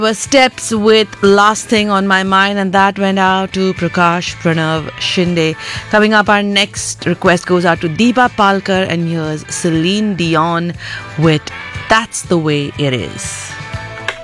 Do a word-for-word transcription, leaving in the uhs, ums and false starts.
were Steps with Last Thing on My Mind, and that went out to Prakash Pranav Shinde. Coming up, our next request goes out to Deepa Palkar, and here's Celine Dion with That's the Way It Is.